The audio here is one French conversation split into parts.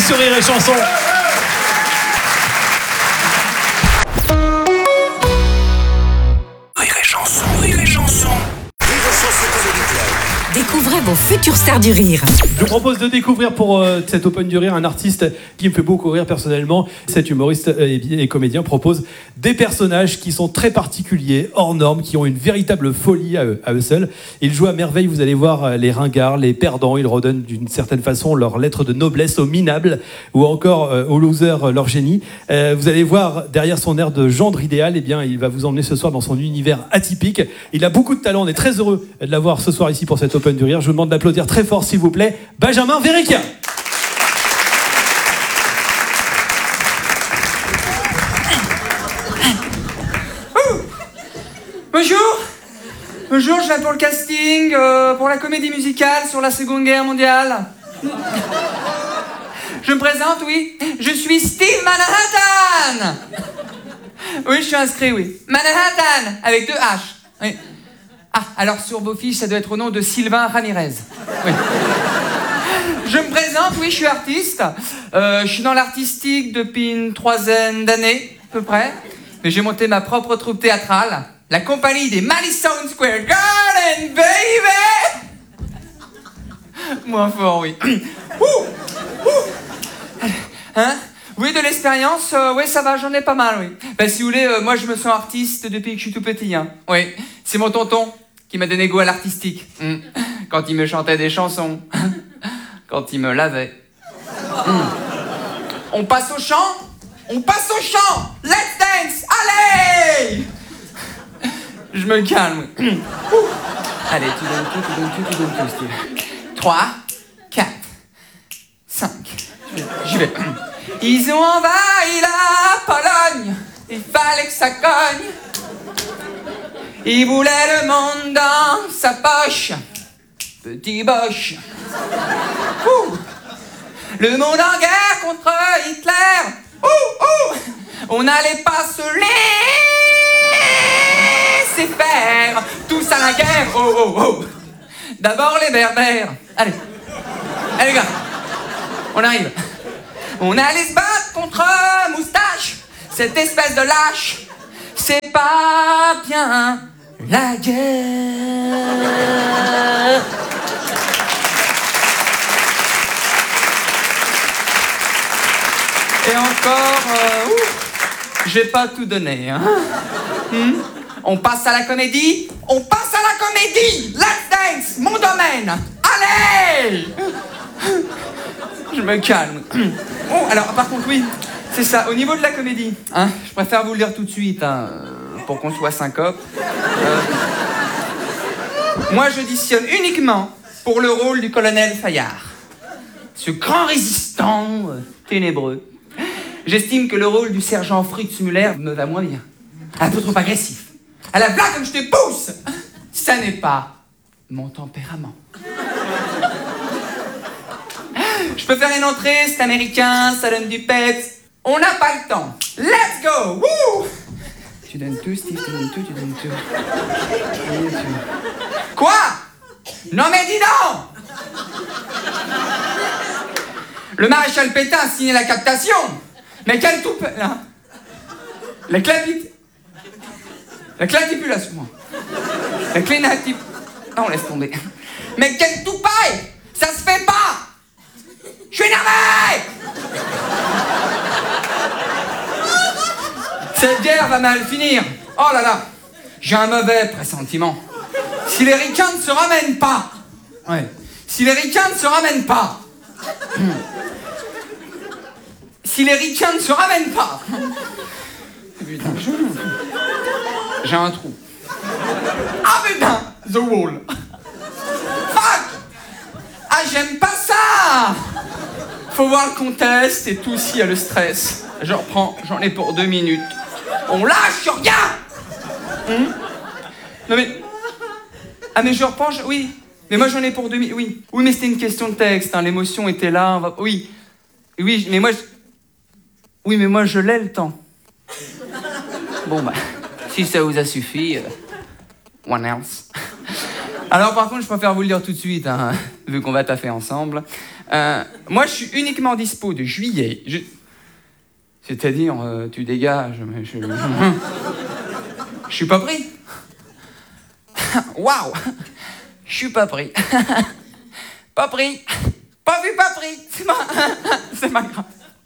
sur Rire et Chanson. Rire et Chanson, Rire et Chanson. Rire et Chanson Comedy Club. Découvrez vos futures stars du rire. Je vous propose de découvrir pour cet Open du Rire un artiste qui me fait beaucoup rire personnellement. Cet humoriste et comédien propose des personnages qui sont très particuliers, hors normes, qui ont une véritable folie à eux seuls. Il joue à merveille, vous allez voir, les ringards, les perdants. Il redonne d'une certaine façon leur lettre de noblesse aux minables ou encore aux losers leur génie. Vous allez voir derrière son air de gendre idéal, eh bien, il va vous emmener ce soir dans son univers atypique. Il a beaucoup de talent, on est très heureux de l'avoir ce soir ici pour cet Open du Rire. Je vous demande d'applaudir très fort s'il vous plaît, Benjamin Véricka. Bonjour, je viens pour le casting, pour la comédie musicale sur la Seconde Guerre mondiale. Je me présente, oui. Je suis Steve Manhattan. Oui, je suis inscrit, oui. Manhattan, avec 2 H. Oui. Ah, alors sur vos fiches, ça doit être au nom de Sylvain Ramirez. Oui. Je me présente, oui, je suis artiste. Je suis dans l'artistique depuis une 3aine d'années, à peu près. Mais j'ai monté ma propre troupe théâtrale, la compagnie des Madison Square Garden, baby. Moins fort, oui. Hein? Oui, de l'expérience, oui, ça va, j'en ai pas mal, oui. Ben, si vous voulez, moi, je me sens artiste depuis que je suis tout petit, hein. Oui, c'est mon tonton qui m'a donné goût à l'artistique. Quand il me chantait des chansons. Quand il me lavait. On passe au chant? On passe au chant! Let's dance! Allez! Je me calme. Allez, tu donnes tout, Steve. 3, 4, 5. J'y vais. Ils ont envahi la Pologne. Il fallait que ça cogne. Ils voulaient le monde dans sa poche. Petit boche. Le monde en guerre contre Hitler. On n'allait pas se laisser faire. Tous à la guerre. D'abord les berbères. Allez, les gars, on arrive. On allait se battre contre Moustache. Cette espèce de lâche. C'est pas bien la guerre. Et encore, j'ai pas tout donné, hein. On passe à la comédie. On passe à la comédie. Let's dance, mon domaine. Allez. Je me calme. Oh, alors, par contre, oui, c'est ça. Au niveau de la comédie, hein, je préfère vous le dire tout de suite, hein, pour qu'on soit syncope. Moi, j'auditionne uniquement pour le rôle du colonel Fayard. Ce grand résistant ténébreux. J'estime que le rôle du sergent Fritz Muller me va moins bien. Un peu trop agressif. À la blague comme je te pousse. Ça n'est pas mon tempérament. Je peux faire une entrée, c'est américain, ça donne du peps. On n'a pas le temps. Let's go. Woo. Tu donnes tout, Steve, tu donnes tout. Quoi? Non mais dis donc. Le maréchal Pétain a signé la captation. Mais quelle toupe... Là. La clatipulation. La clénatip... Non, laisse tomber. Mais quelle toupaille. Ça se fait pas. Je suis énervé. Cette guerre va mal finir. Oh là là. J'ai un mauvais pressentiment. Si les ricains ne se ramènent pas... Ouais. Si les ricains ne se ramènent pas... Si les ricains ne se ramènent pas... Putain, j'ai un trou. Ah putain, The Wall. Fuck. Ah, j'aime pas ça. Faut voir le contest et tout s'il y a le stress. Je reprends, j'en ai pour 2 minutes. On lâche sur rien. Non mais... Ah mais je reprends, oui. Mais moi j'en ai pour 2 minutes, oui. Oui mais c'était une question de texte, hein. L'émotion était là, Oui, mais moi... Oui, mais moi, je l'ai le temps. Bon, bah, si ça vous a suffi, one else. Alors par contre, je préfère vous le dire tout de suite, hein, vu qu'on va taffer ensemble. Moi, je suis uniquement dispo de juillet. C'est-à-dire, tu dégages, mais je... Je suis pas pris. Waouh! Je suis pas pris. Pas pris. Pas vu, pas pris. C'est pas grave.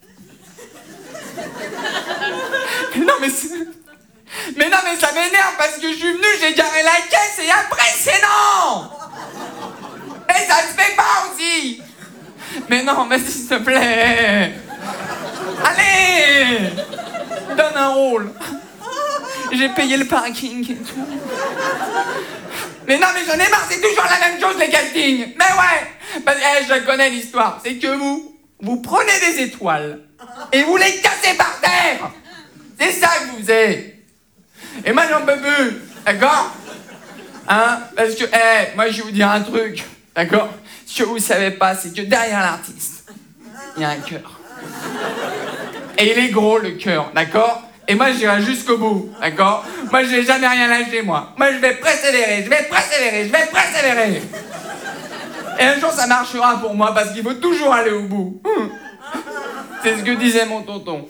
Mais non, mais ça m'énerve parce que je suis venu, j'ai garé la caisse et après c'est non! Et ça se fait pas aussi! Mais non, mais s'il te plaît! Allez! Donne un rôle! J'ai payé le parking et tout. Mais non, mais j'en ai marre, c'est toujours la même chose les castings! Mais ouais! Parce que je connais l'histoire, c'est que vous prenez des étoiles et vous les cassez par terre! C'est ça que vous faisiez! Et moi j'en peux plus, d'accord? Hein? Parce que, moi je vais vous dire un truc, d'accord? Ce que vous savez pas, c'est que derrière l'artiste, il y a un cœur. Et il est gros le cœur, d'accord? Et moi j'irai jusqu'au bout, d'accord? Moi je vais jamais rien lâcher, moi. Moi je vais persévérer, je vais persévérer. Et un jour ça marchera pour moi parce qu'il faut toujours aller au bout. C'est ce que disait mon tonton.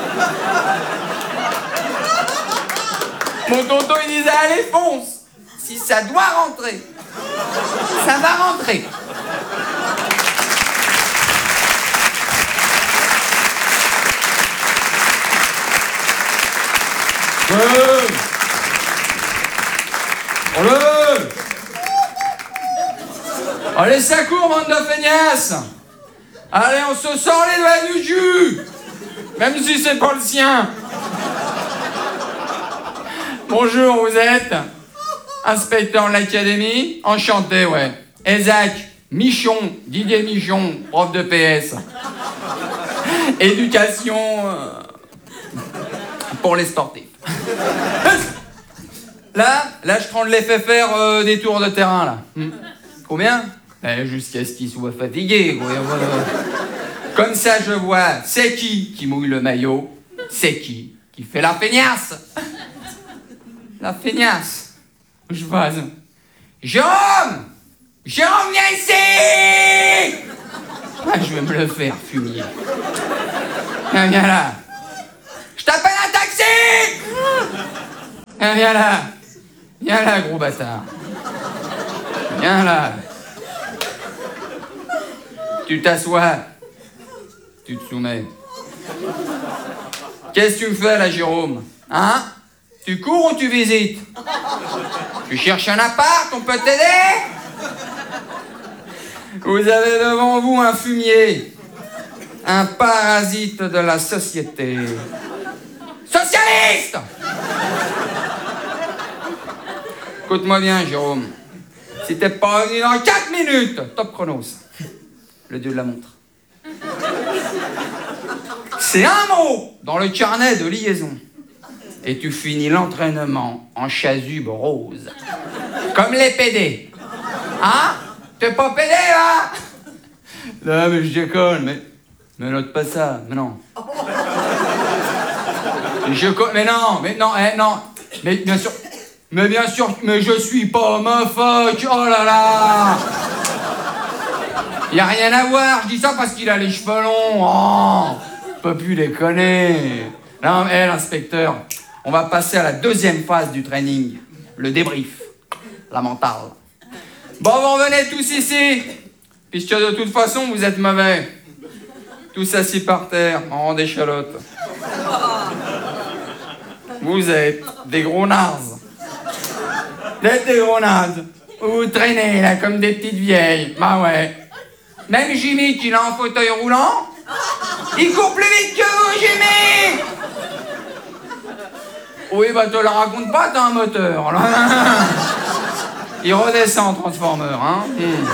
Mon tonton, il disait, allez, fonce. Si ça doit rentrer, ça va rentrer. Allez, ça court, bande de feignasses. Allez, on se sort les doigts du jus. Même si c'est pas le sien. Bonjour, vous êtes inspecteur de l'académie? Enchanté, ouais. Isaac Michon, Didier Michon, prof de PS. Éducation pour les sportifs. Là, je prends de l'effet faire des tours de terrain, là. Combien? Jusqu'à ce qu'il soit fatigué. Comme ça, je vois, c'est qui mouille le maillot? C'est qui fait la feignasse? La feignasse. Je vois. Jérôme, viens ici! Je vais me le faire fumier. Viens là. Je t'appelle un taxi! Viens là, gros bâtard. Viens là. Tu t'assois. Tu te soumets. Qu'est-ce que tu me fais là, Jérôme? Hein? Tu cours ou tu visites? Tu cherches un appart, on peut t'aider? Vous avez devant vous un fumier, un parasite de la société. Socialiste! Écoute-moi bien, Jérôme. Si t'es pas revenu dans 4 minutes, top chronos, le dieu de la montre. C'est un mot dans le carnet de liaison. Et tu finis l'entraînement en chasuble rose. Comme les PD. Hein? T'es pas PD, là? Non, mais je déconne, mais note pas ça, mais non. Mais non. Mais bien sûr, mais je suis pas homophobe, oh là là! Y a rien à voir, je dis ça parce qu'il a les cheveux longs, oh! Pas pu déconner. Non, mais l'inspecteur, on va passer à la deuxième phase du training, le débrief, la mentale. Bon, vous revenez tous ici, puisque de toute façon, vous êtes mauvais. Tous assis par terre, en rang d'échalote. Vous êtes des gros nazes. Vous êtes des gros nazes. Vous traînez là comme des petites vieilles. Bah ouais. Même Jimmy, qui est en fauteuil roulant, il court plus vite que vous, Jimmy! Oui, bah te la raconte pas, t'as un moteur. Là. Il redescend, Transformer, hein.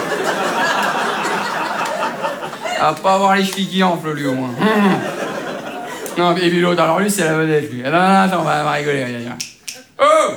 À pas avoir les chevilles qui enflent, lui, au moins. Non, et puis l'autre, alors lui, c'est la vedette, lui. Non, attends, on va rigoler, regarde. Oh!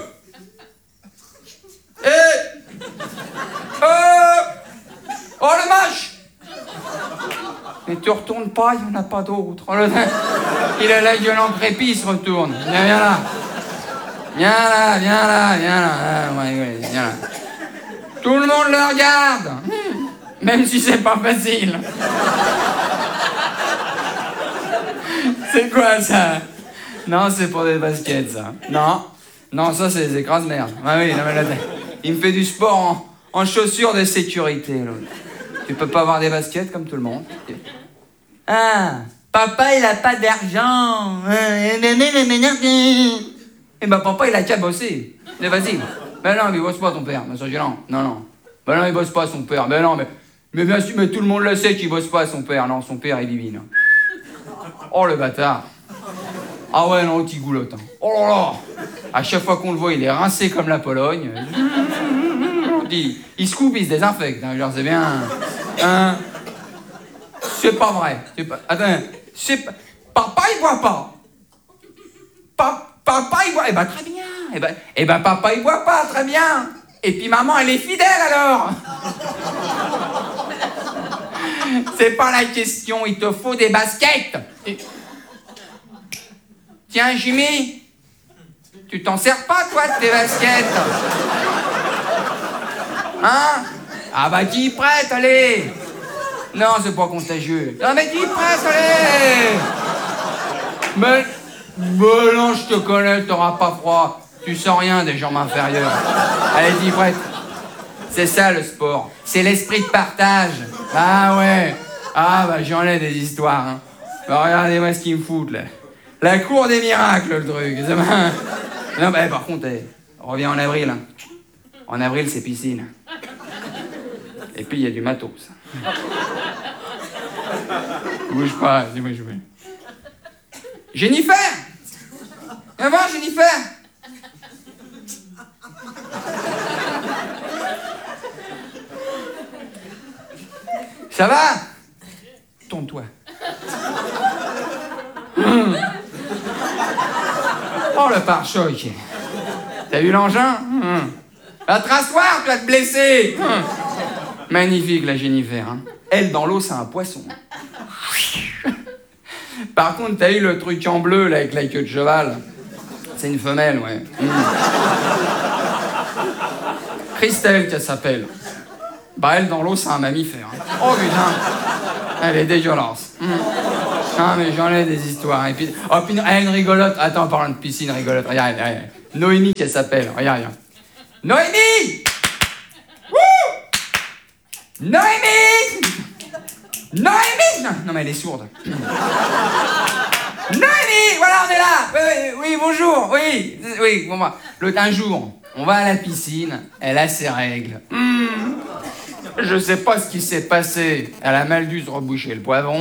Oh, le match! Mais tu retournes pas, il n'y en a pas d'autre. Il a la gueule en crépi, il se retourne. Viens là. Viens là. Viens là. Tout le monde le regarde. Même si c'est pas facile. C'est quoi ça? Non, c'est pour des baskets, ça. Non, ça, c'est des écrase-merde. Ah oui, non, mais là, il me fait du sport en chaussures de sécurité, l'autre. Tu peux pas avoir des baskets comme tout le monde. Ah, papa, il a pas d'argent. Eh ben, papa, il a qu'à bosser. Mais vas-y. Ben non, mais il bosse pas, ton père. Ben, c'est gênant. Non. Ben non, il bosse pas, son père. Ben non, mais bien sûr, mais tout le monde le sait qu'il bosse pas, son père. Non, son père, il bibine. Oh, le bâtard. Ah ouais, non, petit goulotte. Hein. Oh là là. À chaque fois qu'on le voit, il est rincé comme la Pologne. Il se coupe, il se désinfecte. Hein. Genre, c'est bien... Hein. C'est pas vrai. Attends, papa, il boit pas. Papa, il boit... Eh ben, très bien. Eh ben, papa, il boit pas, très bien. Et puis, maman, elle est fidèle, alors. C'est pas la question, il te faut des baskets. Tiens, Jimmy, tu t'en sers pas, toi, de tes baskets? Hein? Ah bah, qui prête, allez? Non, c'est pas contagieux. Non, mais qui prête, allez? Mais non, je te connais, t'auras pas froid. Tu sens rien des jambes inférieures. Allez, dis prête. C'est ça, le sport. C'est l'esprit de partage. Ah ouais. Ah bah, j'en ai des histoires, hein. Bah, regardez-moi ce qu'ils me foutent, là. La cour des miracles, le truc. Non, bah, par contre, reviens en avril. Hein. En avril, c'est piscine. Et puis, il y a du matos. Bouge pas, dis-moi jouer. Jennifer! Viens voir, Jennifer! Ça va? Tourne-toi. Oh, le pare-choc. T'as vu l'engin? Va te rasseoir, tu vas te blesser. Magnifique, la Jennifer. Hein. Elle, dans l'eau, c'est un poisson. Par contre, t'as eu le truc en bleu, là, avec la queue de cheval. C'est une femelle, ouais. Christelle, qu'elle s'appelle. Bah, elle, dans l'eau, c'est un mammifère. Hein. Oh, putain. Elle est dégueulasse. Ah, mais j'en ai des histoires. Et puis, oh, puis, une rigolote. Attends, en parlant de piscine, rigolote. Regarde. Noémie, qu'elle s'appelle. Regarde. Noémie! Wouh! Noémie! Non, mais elle est sourde. Noémie! Voilà, on est là! Oui, bonjour. Oui, bon, bah. Un jour, on va à la piscine. Elle a ses règles. Je sais pas ce qui s'est passé. Elle a mal dû se reboucher le poivron.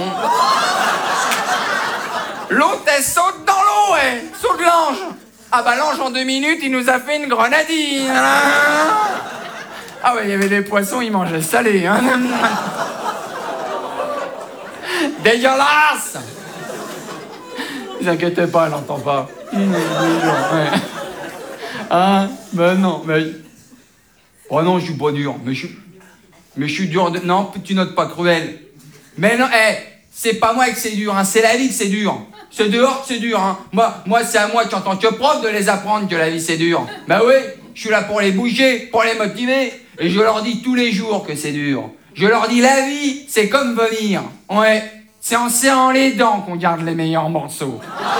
L'autre, elle saute dans l'eau, elle. Saute l'ange. Ah bah l'ange, en 2 minutes, il nous a fait une grenadine. Ah ouais, il y avait des poissons, ils mangeaient salé. Hein. Dégueulasse. Ne vous inquiétez pas, elle n'entend pas. Ouais. Ah, ben non, mais... Oh non, je suis pas dur, mais je suis dur de... Non, tu notes pas cruel. Mais non, c'est pas moi que c'est dur, hein, c'est la vie que c'est dur. C'est dehors que c'est dur, hein. Moi, c'est à moi, en tant que prof, de les apprendre que la vie c'est dur. Bah oui, je suis là pour les bouger, pour les motiver. Et je leur dis tous les jours que c'est dur. Je leur dis, la vie, c'est comme vomir. Ouais, c'est en serrant les dents qu'on garde les meilleurs morceaux.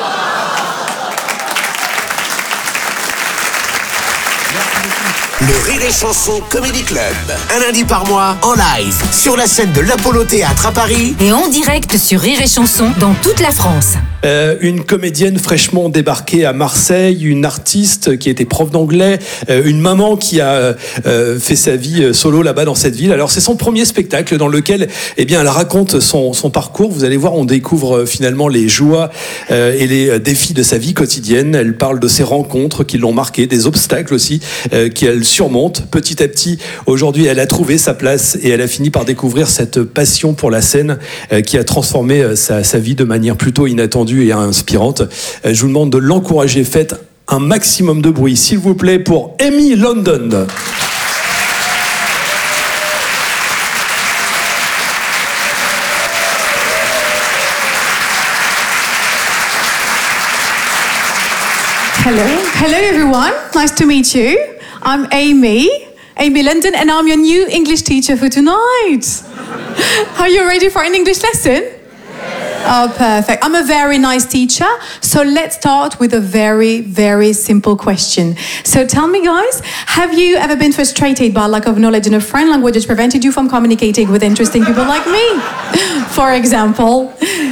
Le Rire et Chanson Comedy Club. Un lundi par mois, en live, sur la scène de l'Apollo Théâtre à Paris. Et en direct sur Rire et Chanson dans toute la France. Une comédienne fraîchement débarquée à Marseille, une artiste qui était prof d'anglais, une maman qui a fait sa vie solo là-bas dans cette ville. Alors c'est son premier spectacle dans lequel elle raconte son parcours. Vous allez voir, on découvre finalement les joies et les défis de sa vie quotidienne. Elle parle de ses rencontres qui l'ont marquée, des obstacles aussi qu'elle surmonte. Petit à petit, aujourd'hui, elle a trouvé sa place et elle a fini par découvrir cette passion pour la scène qui a transformé sa vie de manière plutôt inattendue et inspirante. Je vous demande de l'encourager. Faites un maximum de bruit, s'il vous plaît, pour Amy London. Hello everyone. Nice to meet you. I'm Amy Amy London, and I'm your new English teacher for tonight. Are you ready for an English lesson? Oh, perfect. I'm a very nice teacher, so let's start with a very, very simple question. So tell me, guys, have you ever been frustrated by lack of knowledge in a foreign language which prevented you from communicating with interesting people like me? For example.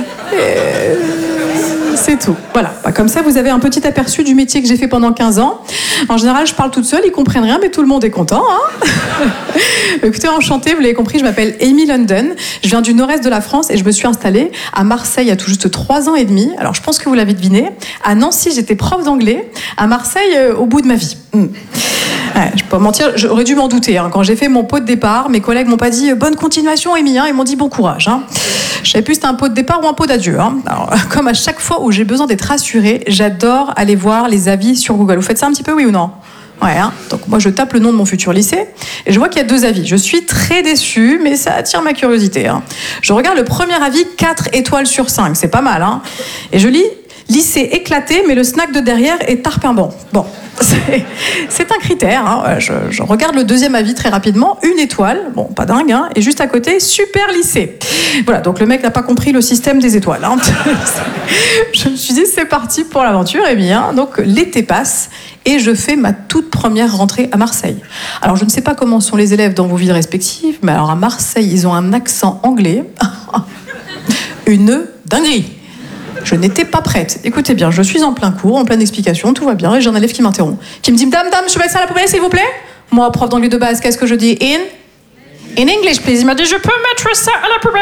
C'est tout. Voilà. Comme ça, vous avez un petit aperçu du métier que j'ai fait pendant 15 ans. En général, je parle toute seule, ils comprennent rien, mais tout le monde est content. Hein. Écoutez, enchantée, vous l'avez compris, je m'appelle Amy London. Je viens du nord-est de la France et je me suis installée à Marseille il y a tout juste 3 ans et demi. Alors, je pense que vous l'avez deviné. À Nancy, j'étais prof d'anglais. À Marseille, au bout de ma vie. Ouais, je peux pas mentir, j'aurais dû m'en douter. Hein. Quand j'ai fait mon pot de départ, mes collègues m'ont pas dit « Bonne continuation, Amy », hein. Ils m'ont dit « Bon courage ». Hein. Je savais plus si c'était un pot de départ ou un pot d'adieu. Hein. Alors, comme à chaque fois où j'ai besoin d'être rassurée, j'adore aller voir les avis sur Google. Vous faites ça un petit peu, oui ou non? Ouais, hein. Donc moi je tape le nom de mon futur lycée et je vois qu'il y a 2 avis. Je suis très déçue, mais ça attire ma curiosité. Hein. Je regarde le premier avis, 4 étoiles sur 5, c'est pas mal. Hein. Et je lis « Lycée éclaté, mais le snack de derrière est tarpinbon ». Bon, c'est un critère. Hein. Je regarde le deuxième avis très rapidement, 1 étoile, bon, pas dingue, hein. Et juste à côté, super lycée. Voilà, donc le mec n'a pas compris le système des étoiles. Hein. Je me suis dit, c'est parti pour l'aventure. Et bien, donc l'été passe et je fais ma toute première rentrée à Marseille. Alors, je ne sais pas comment sont les élèves dans vos villes respectives, mais alors à Marseille, ils ont un accent anglais. Une dinguerie. Je n'étais pas prête. Écoutez bien, je suis en plein cours, en pleine explication, tout va bien, et j'ai un élève qui m'interrompt, qui me dit « Dame, je peux mettre ça à la poubelle, s'il vous plaît ?» Moi, prof d'anglais de base, qu'est-ce que je dis? In English, please. Il m'a dit « Je peux mettre ça à la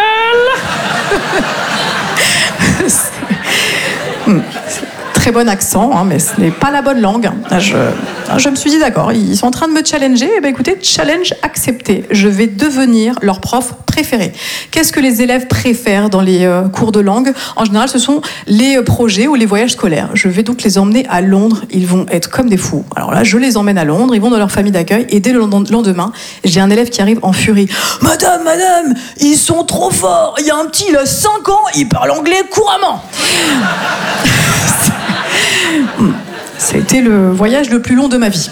poubelle ?» Très bon accent, hein, mais ce n'est pas la bonne langue. Je me suis dit d'accord, ils sont en train de me challenger. Eh bien, écoutez, challenge accepté. Je vais devenir leur prof préféré. Qu'est-ce que les élèves préfèrent dans les cours de langue? En général, ce sont les projets ou les voyages scolaires. Je vais donc les emmener à Londres. Ils vont être comme des fous. Alors là, je les emmène à Londres. Ils vont dans leur famille d'accueil. Et dès le lendemain, j'ai un élève qui arrive en furie. Madame, ils sont trop forts. Il y a un petit, il a 5 ans, il parle anglais couramment. Ça a été le voyage le plus long de ma vie.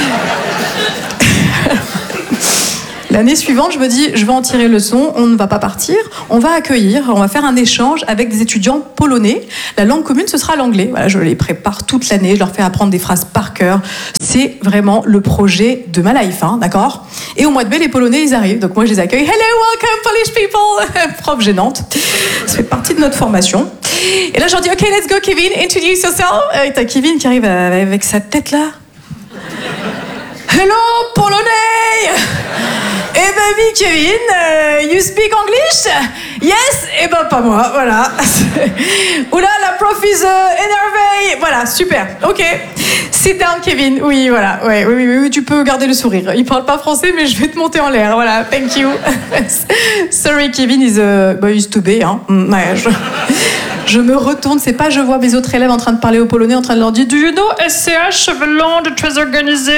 L'année suivante, je me dis, je vais en tirer leçon, on ne va pas partir, on va accueillir, on va faire un échange avec des étudiants polonais. La langue commune, ce sera l'anglais. Voilà, je les prépare toute l'année, je leur fais apprendre des phrases par cœur. C'est vraiment le projet de ma life, hein, d'accord? Et au mois de mai, les Polonais, ils arrivent. Donc moi, je les accueille. Hello, welcome, Polish people! Prof gênante. Ça fait partie de notre formation. Et là, je leur dis, OK, let's go, Kevin, introduce yourself. Et t'as Kevin qui arrive avec sa tête là. Hello, Polonais! Eh ben oui, Kevin, you speak English? Yes? Eh ben pas moi, voilà. Oula, la prof is énervée. Voilà, super, ok. Sit down, Kevin. Oui, voilà, oui, tu peux garder le sourire. Il parle pas français, mais je vais te monter en l'air, voilà, thank you. Sorry, Kevin is too big, hein. Ouais, je me retourne, c'est pas je vois mes autres élèves en train de parler au polonais, en train de leur dire « Do you know SCH, Londres, très organisé,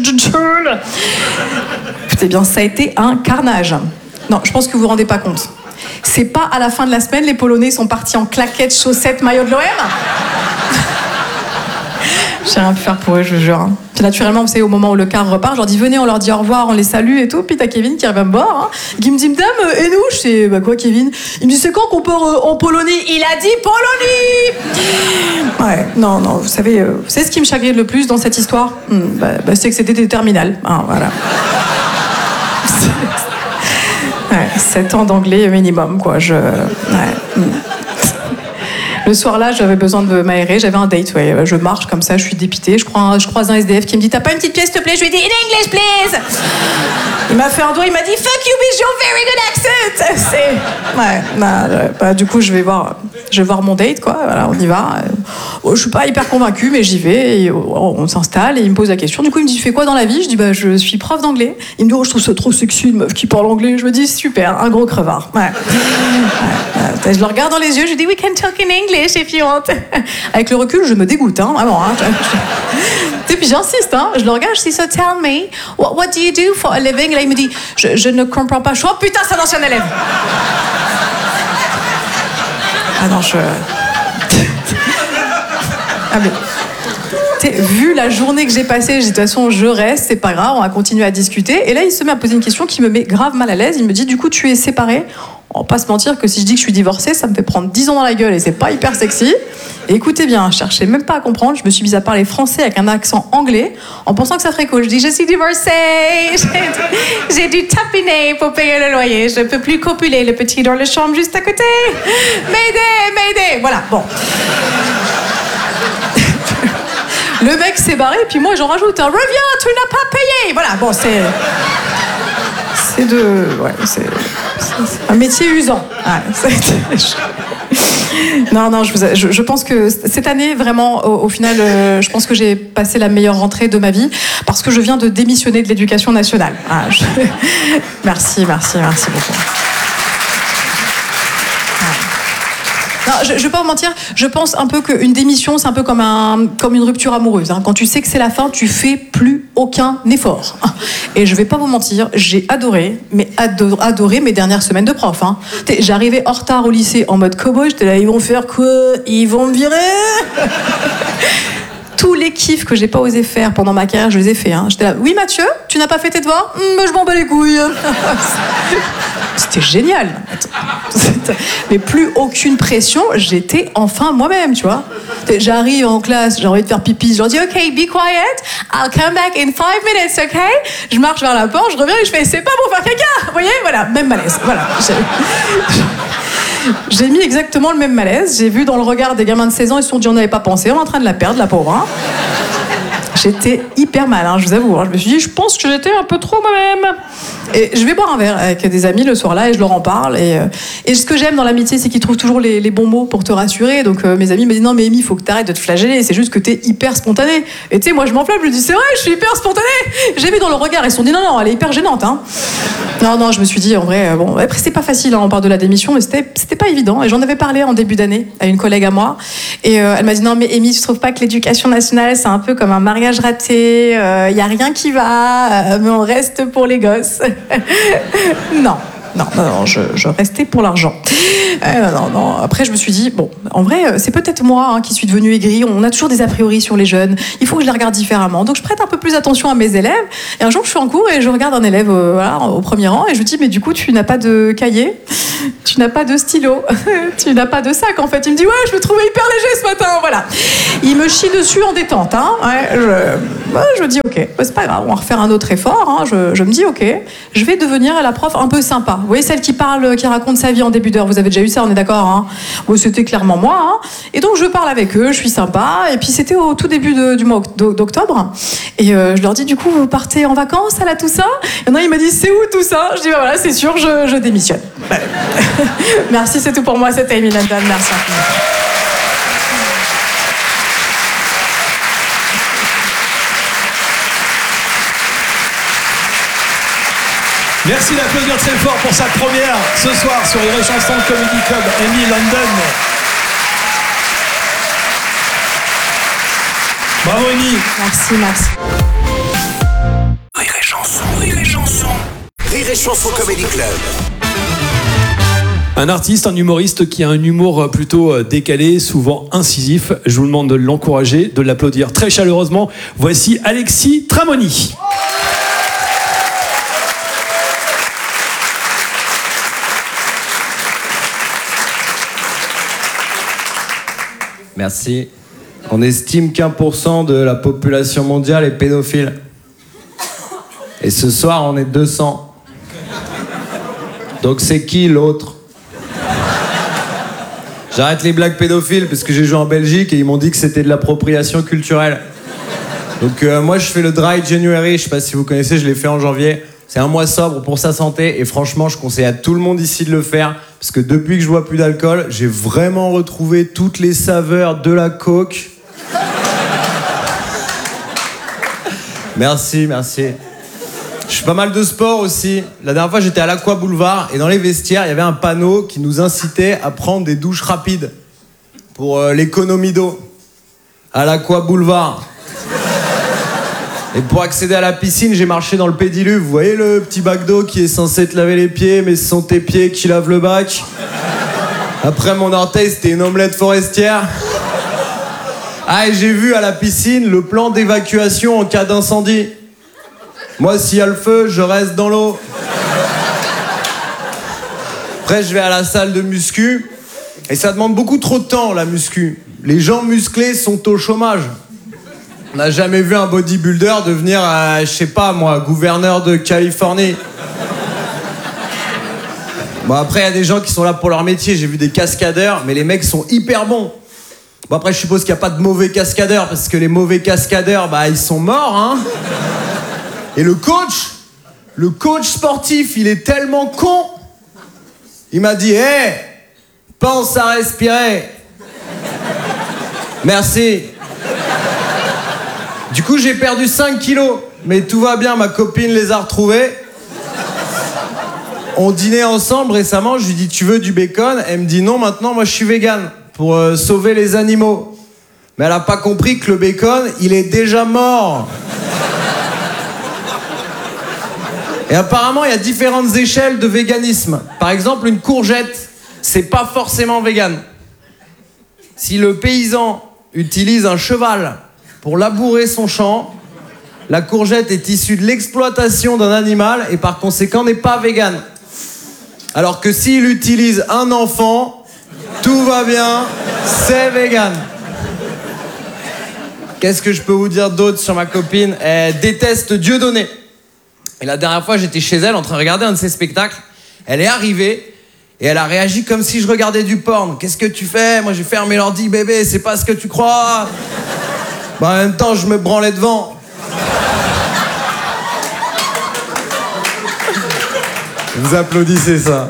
Écoutez bien, ça a été un carnage. Non, je pense que vous vous rendez pas compte. C'est pas à la fin de la semaine, les Polonais sont partis en claquettes, chaussettes, maillot de l'OM. J'ai rien pu faire pour eux, je vous jure. Hein. Puis naturellement, vous savez, au moment où le car repart, je leur dis venez, on leur dit au revoir, on les salue et tout. Puis t'as Kevin qui arrive à me voir, hein, qui me dit madame, et nous? Je sais, bah quoi, Kevin? Il me dit c'est quand qu'on part en Polonie? Il a dit Polonie. Ouais, non, vous savez ce qui me chagrine le plus dans cette histoire? C'est que c'était des terminales. Hein, voilà. 7 ans d'anglais minimum, quoi. Le soir-là, j'avais besoin de m'aérer, j'avais un date, ouais. Je marche comme ça, je suis dépitée, je croise un SDF qui me dit « T'as pas une petite pièce, s'il te plaît ?» Je lui ai dit « In English, please !» Il m'a fait un doigt, il m'a dit « Fuck you with your very good accent !» Du coup, je vais voir mon date, quoi. Voilà, on y va. Je suis pas hyper convaincue, mais j'y vais, et on s'installe, et il me pose la question. Du coup, il me dit « Tu fais quoi dans la vie ?» Je dis « Je suis prof d'anglais. » Il me dit « Oh, je trouve ça trop sexy, une meuf qui parle anglais. » Je me dis « Super, un gros crevard. » Je le regarde dans les yeux, je lui dis « We can talk in English if you want. » Avec le recul, je me dégoûte, hein, vraiment. Hein. Et puis j'insiste, hein, je le regarde, je dis « So tell me, what do you do for a living ?» Et là, il me dit « Je ne comprends pas. » Je dis « Oh putain, c'est un ancien élève. » Ah non, Ah mais... Vu la journée que j'ai passée, j'ai dit de toute façon je reste, c'est pas grave, on va continuer à discuter. Et là il se met à poser une question qui me met grave mal à l'aise. Il me dit du coup tu es séparée? On va pas se mentir que si je dis que je suis divorcée, ça me fait prendre 10 ans dans la gueule et c'est pas hyper sexy. Et écoutez bien, je cherchais même pas à comprendre, je me suis mise à parler français avec un accent anglais en pensant que ça ferait cool. Je dis je suis divorcée, j'ai dû tapiner pour payer le loyer, je peux plus copuler le petit dans la chambre juste à côté. M'aider, voilà, bon. Le mec s'est barré, puis moi j'en rajoute un reviens, tu n'as pas payé. Voilà, bon, c'est un métier usant. Ouais, non, je pense que cette année, vraiment, au final, je pense que j'ai passé la meilleure rentrée de ma vie parce que je viens de démissionner de l'éducation nationale. Merci beaucoup. Non, je vais pas vous mentir, je pense un peu qu'une démission, c'est un peu comme une rupture amoureuse. Hein. Quand tu sais que c'est la fin, tu fais plus aucun effort. Et je vais pas vous mentir, j'ai adoré mes dernières semaines de prof. Hein. J'arrivais en retard au lycée en mode cow-boy, j'étais là, ils vont faire quoi? Ils vont me virer? Tous les kiffs que j'ai pas osé faire pendant ma carrière, je les ai faits. Hein. J'étais là, oui Mathieu, tu n'as pas fait tes devoirs? Je m'en bats les couilles. C'était génial. Mais plus aucune pression, j'étais enfin moi-même, tu vois. J'arrive en classe, j'ai envie de faire pipi, je leur dis ok, be quiet, I'll come back in 5 minutes, ok? Je marche vers la porte, je reviens et je fais c'est pas pour faire caca, vous voyez? Voilà, même malaise. Voilà. J'ai mis exactement le même malaise. J'ai vu dans le regard des gamins de 16 ans, ils se sont dit on n'avait pas pensé, on est en train de la perdre, la pauvre. Hein. J'étais hyper mal, hein, je vous avoue. Hein. Je me suis dit, je pense que j'étais un peu trop moi-même. Et je vais boire un verre avec des amis le soir-là et je leur en parle. Et ce que j'aime dans l'amitié, c'est qu'ils trouvent toujours les bons mots pour te rassurer. Donc mes amis me disent, non mais Amy, il faut que tu arrêtes de te flageller. C'est juste que t'es hyper spontanée. Et tu sais, moi je m'enflamme, je me dis, c'est vrai, je suis hyper spontanée. J'ai vu dans le regard, ils se sont dit, non, elle est hyper gênante. Hein. Non, je me suis dit, en vrai, bon, après c'était pas facile, hein, on parle de la démission, mais c'était pas évident. Et j'en avais parlé en début d'année à une collègue à moi. Et elle m'a dit, non mais Amy, tu trouves pas que l'éducation nationale, c'est un peu comme un mariage raté, y a rien qui va, mais on reste pour les gosses. Non, je restais pour l'argent. Non. Après, je me suis dit, bon, en vrai, c'est peut-être moi qui suis devenue aigrie. On a toujours des a priori sur les jeunes. Il faut que je les regarde différemment. Donc, je prête un peu plus attention à mes élèves. Et un jour, je suis en cours et je regarde un élève au premier rang et je lui dis, mais du coup, tu n'as pas de cahier, tu n'as pas de stylo, tu n'as pas de sac, en fait. Il me dit, ouais, je me trouvais hyper léger ce matin, voilà. Il me chie dessus en détente. Hein. Je me dis, ok, c'est pas grave, on va refaire un autre effort. Hein. Je me dis, ok, je vais devenir la prof un peu sympa. Vous voyez, celle qui parle, qui raconte sa vie en début d'heure, vous avez déjà eu ça, on est d'accord, hein? Bon, c'était clairement moi. Hein. Et donc, je parle avec eux, je suis sympa. Et puis, c'était au tout début du mois d'octobre. Et je leur dis, du coup, vous partez en vacances à la Toussaint? Et il m'a dit, c'est où tout ça? Je dis, bah, voilà, c'est sûr, je démissionne. Merci, c'est tout pour moi, c'était Amy London. Merci. Merci d'applaudir très fort pour sa première ce soir sur Rire et Chanson Comedy Club, Amy London. Bravo Amy. Merci. Rire et Chanson. Rire et Chanson Comedy Club. Un artiste, un humoriste qui a un humour plutôt décalé, souvent incisif. Je vous demande de l'encourager, de l'applaudir très chaleureusement. Voici Alexis Tramoni. Merci. On estime qu'1% de la population mondiale est pédophile. Et ce soir, on est 200. Donc c'est qui l'autre? J'arrête les blagues pédophiles parce que j'ai joué en Belgique et ils m'ont dit que c'était de l'appropriation culturelle. Donc moi, je fais le Dry January, je sais pas si vous connaissez, je l'ai fait en janvier. C'est un mois sobre pour sa santé et franchement, je conseille à tout le monde ici de le faire parce que depuis que je bois plus d'alcool, j'ai vraiment retrouvé toutes les saveurs de la coke. Merci. Je fais pas mal de sport aussi. La dernière fois, j'étais à l'Aqua Boulevard et dans les vestiaires, il y avait un panneau qui nous incitait à prendre des douches rapides pour l'économie d'eau. À l'Aqua Boulevard. Et pour accéder à la piscine, j'ai marché dans le pédiluve. Vous voyez le petit bac d'eau qui est censé te laver les pieds, mais ce sont tes pieds qui lavent le bac. Après mon orteil, c'était une omelette forestière. Ah, et j'ai vu à la piscine le plan d'évacuation en cas d'incendie. Moi, s'il y a le feu, je reste dans l'eau. Après, je vais à la salle de muscu. Et ça demande beaucoup trop de temps, la muscu. Les gens musclés sont au chômage. On n'a jamais vu un bodybuilder devenir, je sais pas moi, gouverneur de Californie. Bon, après, il y a des gens qui sont là pour leur métier. J'ai vu des cascadeurs, mais les mecs sont hyper bons. Bon, après, je suppose qu'il n'y a pas de mauvais cascadeurs, parce que les mauvais cascadeurs, bah, ils sont morts, hein. Et le coach sportif, il est tellement con. Il m'a dit, hé, pense à respirer. Merci. Du coup, j'ai perdu 5 kilos. Mais tout va bien, ma copine les a retrouvés. On dînait ensemble récemment, je lui dis, tu veux du bacon? Elle me dit, non, maintenant, moi, je suis végane. Pour sauver les animaux. Mais elle a pas compris que le bacon, il est déjà mort. Et apparemment, il y a différentes échelles de véganisme. Par exemple, une courgette, c'est pas forcément vegan. Si le paysan utilise un cheval pour labourer son champ, la courgette est issue de l'exploitation d'un animal et par conséquent n'est pas vegan. Alors que s'il utilise un enfant, tout va bien, c'est vegan. Qu'est-ce que je peux vous dire d'autre sur ma copine? Elle déteste Dieudonné. Et la dernière fois, j'étais chez elle en train de regarder un de ses spectacles. Elle est arrivée et elle a réagi comme si je regardais du porn. Qu'est-ce que tu fais? Moi, j'ai fermé l'ordi, bébé, c'est pas ce que tu crois. Bah, en même temps, je me branlais devant. Vous applaudissez ça.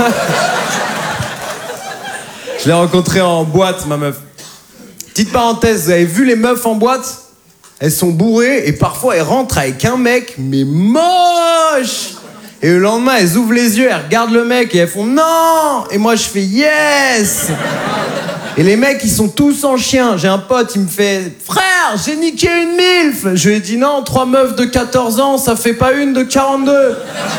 Je l'ai rencontrée en boîte, ma meuf. Petite parenthèse, vous avez vu les meufs en boîte? Elles sont bourrées et parfois elles rentrent avec un mec, mais moche. Et le lendemain, elles ouvrent les yeux, elles regardent le mec et elles font non. Et moi, je fais yes. Et les mecs, ils sont tous en chien. J'ai un pote, il me fait frère, j'ai niqué une milf. Je lui ai dit non, 3 meufs de 14 ans, ça fait pas une de 42.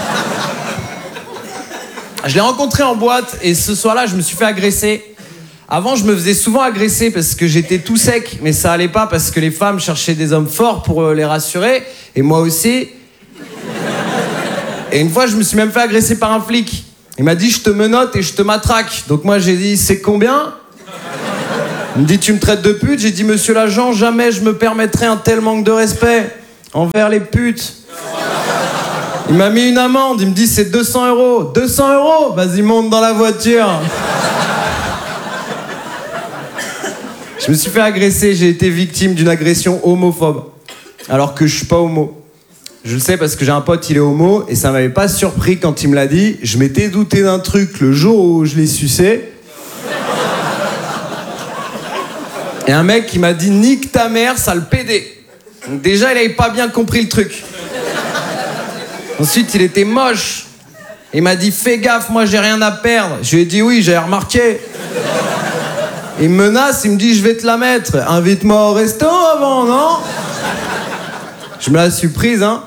Je l'ai rencontré en boîte et ce soir-là, je me suis fait agresser. Avant, je me faisais souvent agresser parce que j'étais tout sec, mais ça allait pas parce que les femmes cherchaient des hommes forts pour les rassurer, et moi aussi. Et une fois, je me suis même fait agresser par un flic. Il m'a dit, je te menotte et je te matraque. Donc moi, j'ai dit, c'est combien? Il me dit, tu me traites de pute? J'ai dit, monsieur l'agent, jamais je me permettrai un tel manque de respect envers les putes. Il m'a mis une amende, il me dit, c'est 200 €. 200 €? Vas-y, monte dans la voiture. Je me suis fait agresser, j'ai été victime d'une agression homophobe. Alors que je suis pas homo. Je le sais parce que j'ai un pote, il est homo, et ça m'avait pas surpris quand il me l'a dit. Je m'étais douté d'un truc le jour où je l'ai sucé. Et un mec qui m'a dit, nique ta mère, sale pédé. Donc déjà, il avait pas bien compris le truc. Ensuite, il était moche. Il m'a dit, fais gaffe, moi j'ai rien à perdre. Je lui ai dit, oui, j'avais remarqué. Il me menace, il me dit, je vais te la mettre. Invite-moi au resto avant, non? Je me la suis prise, hein.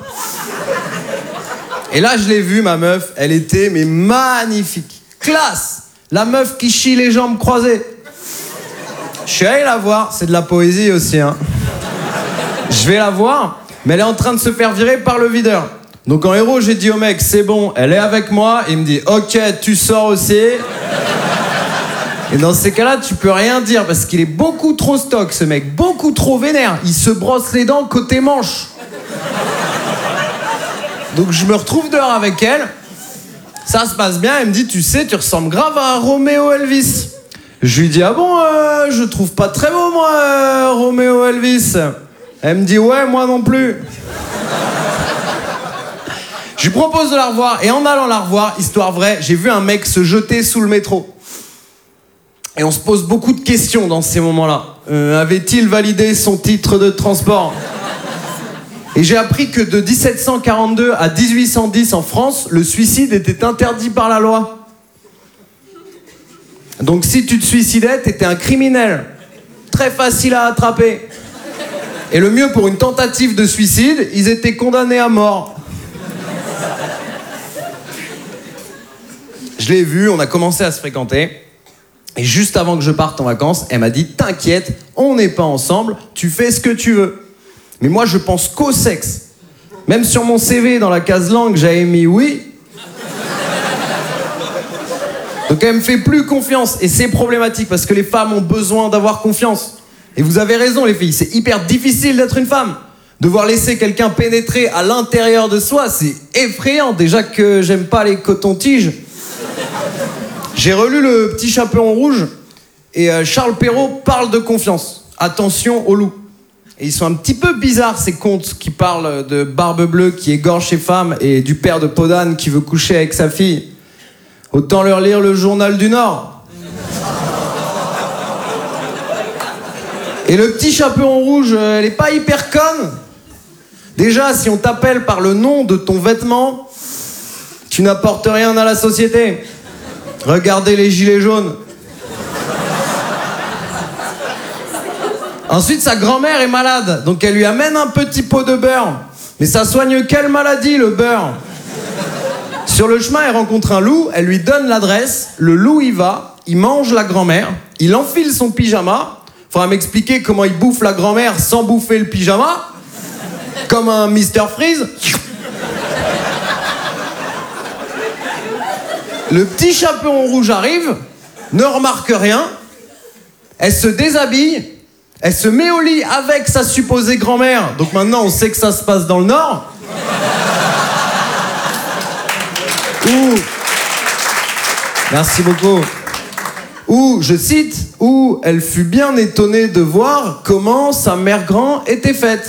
Et là, je l'ai vue, ma meuf. Elle était, mais magnifique. Classe. La meuf qui chie les jambes croisées. Je suis allé la voir. C'est de la poésie aussi, hein. Je vais la voir, mais elle est en train de se faire virer par le videur. Donc en héros, j'ai dit au mec, c'est bon, elle est avec moi. Il me dit, ok, tu sors aussi. Et dans ces cas-là, tu peux rien dire parce qu'il est beaucoup trop stock, ce mec, beaucoup trop vénère. Il se brosse les dents côté manche. Donc je me retrouve dehors avec elle. Ça se passe bien. Elle me dit, tu sais, tu ressembles grave à Roméo Elvis. Je lui dis, ah bon, je trouve pas très beau, moi, Roméo Elvis. Elle me dit, ouais, moi non plus. Je lui propose de la revoir. Et en allant la revoir, histoire vraie, j'ai vu un mec se jeter sous le métro. Et on se pose beaucoup de questions dans ces moments-là. Avait-il validé son titre de transport? Et j'ai appris que de 1742 à 1810 en France, le suicide était interdit par la loi. Donc si tu te suicidais, t'étais un criminel. Très facile à attraper. Et le mieux pour une tentative de suicide, ils étaient condamnés à mort. Je l'ai vu, on a commencé à se fréquenter. Et juste avant que je parte en vacances, elle m'a dit « T'inquiète, on n'est pas ensemble, tu fais ce que tu veux. » Mais moi, je pense qu'au sexe. Même sur mon CV, dans la case langue, j'avais mis « oui ». Donc elle me fait plus confiance. Et c'est problématique parce que les femmes ont besoin d'avoir confiance. Et vous avez raison, les filles, c'est hyper difficile d'être une femme. Devoir laisser quelqu'un pénétrer à l'intérieur de soi, c'est effrayant. Déjà que j'aime pas les cotons-tiges. J'ai relu Le Petit Chaperon Rouge et Charles Perrault parle de confiance. Attention aux loups. Et ils sont un petit peu bizarres, ces contes qui parlent de Barbe Bleue qui égorge ses femmes et du père de Podane qui veut coucher avec sa fille. Autant leur lire le Journal du Nord. Et Le Petit Chaperon Rouge, elle est pas hyper conne. Déjà, si on t'appelle par le nom de ton vêtement, tu n'apportes rien à la société. Regardez les gilets jaunes. Ensuite, sa grand-mère est malade, donc elle lui amène un petit pot de beurre. Mais ça soigne quelle maladie, le beurre? Sur le chemin, elle rencontre un loup, elle lui donne l'adresse, le loup y va, il mange la grand-mère, il enfile son pyjama. Faudra m'expliquer comment il bouffe la grand-mère sans bouffer le pyjama. Comme un Mr. Freeze. Le Petit Chaperon Rouge arrive, ne remarque rien, elle se déshabille, elle se met au lit avec sa supposée grand-mère. Donc maintenant, on sait que ça se passe dans le Nord. Merci beaucoup. Où, je cite, où elle fut bien étonnée de voir comment sa mère grand était faite.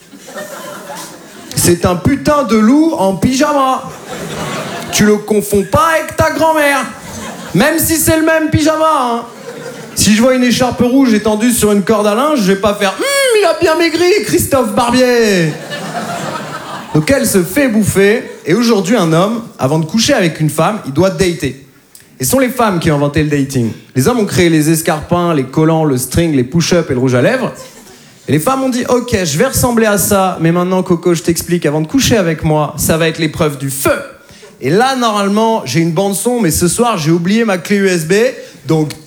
C'est un putain de loup en pyjama. Tu le confonds pas avec ta grand-mère. Même si c'est le même pyjama, hein. Si je vois une écharpe rouge étendue sur une corde à linge, je vais pas faire « il a bien maigri, Christophe Barbier !» Donc elle se fait bouffer, et aujourd'hui un homme, avant de coucher avec une femme, il doit dater. Et ce sont les femmes qui ont inventé le dating. Les hommes ont créé les escarpins, les collants, le string, les push-ups et le rouge à lèvres. Et les femmes ont dit « Ok, je vais ressembler à ça, mais maintenant Coco, je t'explique, avant de coucher avec moi, ça va être l'épreuve du feu. » Et là, normalement, j'ai une bande son, mais ce soir, j'ai oublié ma clé USB, donc